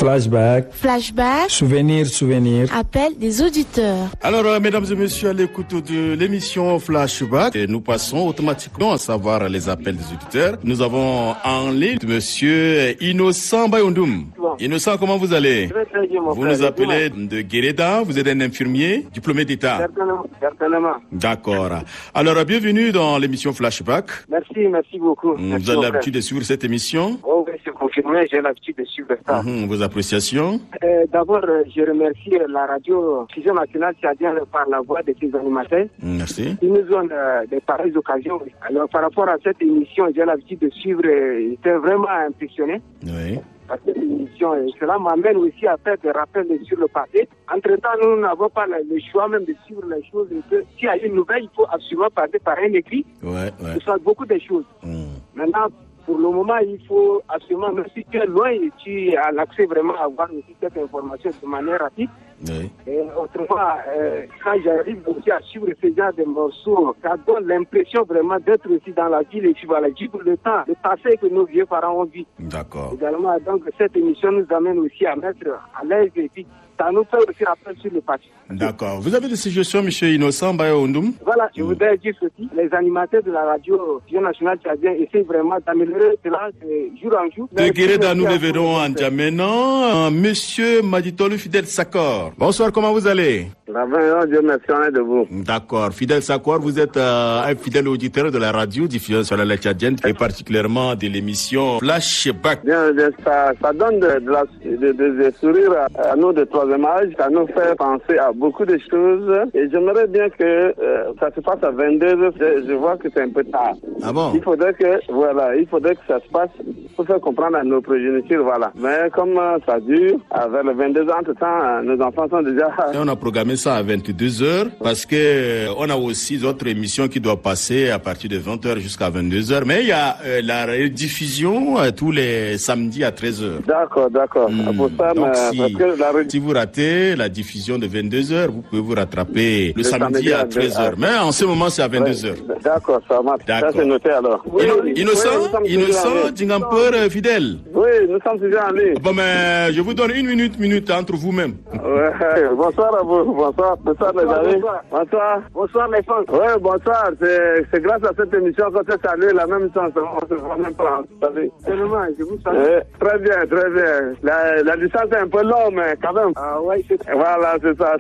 Flashback. Flashback. Souvenir. Appel des auditeurs. Alors, mesdames et messieurs, à l'écoute de l'émission Flashback, et nous passons automatiquement à savoir les appels des auditeurs. Nous avons en ligne monsieur Innocent Bayondoum. Innocent, comment vous allez? Très bien, vous nous appelez de Guéreda, vous êtes un infirmier, diplômé d'État. Certainement. D'accord. Alors, bienvenue dans l'émission Flashback. Merci beaucoup. Vous avez l'habitude de suivre cette émission? Oh oui, c'est confirmé, j'ai l'habitude de suivre ça. Vos appréciations? D'abord, je remercie la radio Fusion Nationale Tchadienne par la voix de ses animateurs. Merci. Ils nous donnent de pareilles occasions. Alors, par rapport à cette émission, j'ai l'habitude de suivre, j'étais vraiment impressionné. Oui. Par cette émission, et cela m'amène aussi à faire des rappels sur le passé. Entre-temps, nous n'avons pas le choix même de suivre les choses. S'il y a une nouvelle, il faut absolument passer par un écrit. Ouais. Ça beaucoup de choses. Maintenant, pour le moment, il faut absolument, même si tu es loin et tu as l'accès vraiment à avoir aussi cette information de manière rapide. Oui. Et autrement, quand j'arrive aussi à suivre ce genre de morceaux, ça donne l'impression vraiment d'être aussi dans la ville et puis voilà, vivre le temps, le passé que nos vieux parents ont vu. D'accord. Également, donc, cette émission nous amène aussi à mettre à l'aise et puis ça nous fait aussi rappel sur le passé. D'accord. Vous avez des suggestions, monsieur Innocent Bayondoum? Voilà, je voudrais dire ceci. Les animateurs de la radio Fusion Nationale Tchadienne essaient vraiment d'améliorer cela de jour en jour. De Guéreda, nous le verrons en Djamenan. Monsieur Maditolu Fidel Sakor. Bonsoir, comment vous allez? Dieu merci, on est debout. D'accord. Fidel Sakor, vous êtes un fidèle auditeur de la radio Diffusion Nationale Tchadienne et particulièrement de l'émission Flashback. Bien, ça donne des sourires à nous de troisième âge, ça nous fait penser à beaucoup de choses et j'aimerais bien que ça se passe à 22h. Je vois que c'est un peu tard. Ah bon? Il faudrait que ça se passe pour faire comprendre à nos progénitures, voilà. Mais comme ça dure, vers les 22h, entre-temps, nos enfants sont déjà... Et on a programmé ça à 22h parce que on a aussi d'autres émissions qui doivent passer à partir de 20h jusqu'à 22h. Mais il y a la rediffusion tous les samedis à 13h. D'accord. Pour ça, donc si vous ratez la diffusion de 22h, vous pouvez vous rattraper le samedi à 13h. Mais en ce moment, c'est à 22h. Ouais. D'accord, ça marche. Ça, c'est noté alors. Oui, Innocent, Djingampur, fidèle. Oui, nous sommes déjà en ligne. Bon, mais je vous donne une minute entre vous-même. Ouais, bonsoir à vous. Bonsoir les amis. Bonsoir les fans. Oui, bonsoir. C'est grâce à cette émission qu'on s'est salué la même chance. On se voit même pas. Tellement, je vous salue. Très bien. La distance est un peu longue, mais quand même. Ah ouais, voilà, c'est ça.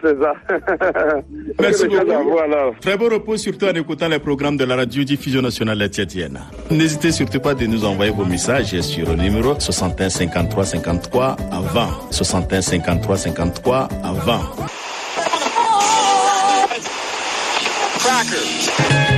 Merci beaucoup. Très bon repos surtout en écoutant les programmes de la radio Diffusion Nationale Tchadienne. N'hésitez surtout pas de nous envoyer vos messages sur le numéro 61 53 53 à 20. 61 53 53 à 20. Crackers.